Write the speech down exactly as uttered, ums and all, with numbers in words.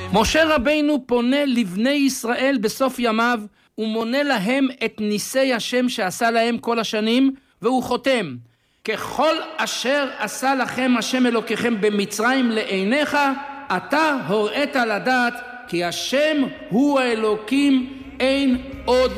משה רבינו פונה לבני ישראל בסוף ימיו, ומונה להם את ניסי השם שעשה להם כל השנים, והוא חותם, ככל אשר עשה לכם השם אלוקיכם במצרים לעיניך, אתה הוראת לדעת כי השם הוא האלוקים, אין עוד